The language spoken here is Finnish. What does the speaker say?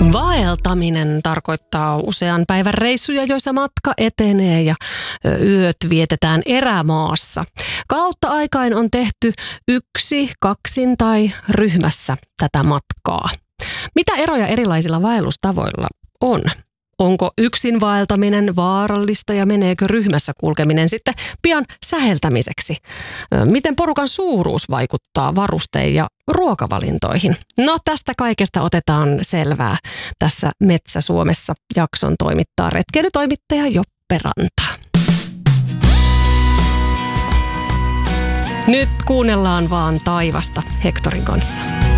Vaeltaminen tarkoittaa usean päivän reissuja, joissa matka etenee ja yöt vietetään erämaassa. Kautta aikain on tehty yksi, kaksin tai ryhmässä tätä matkaa. Mitä eroja erilaisilla vaellustavoilla on? Onko yksin vaeltaminen vaarallista ja meneekö ryhmässä kulkeminen sitten pian säheltämiseksi? Miten porukan suuruus vaikuttaa varuste- ja ruokavalintoihin? No tästä kaikesta otetaan selvää tässä Metsä Suomessa. Jakson toimittaa retkeilytoimittaja Joppe Ranta. Nyt kuunnellaan vaan taivasta Hectorin kanssa.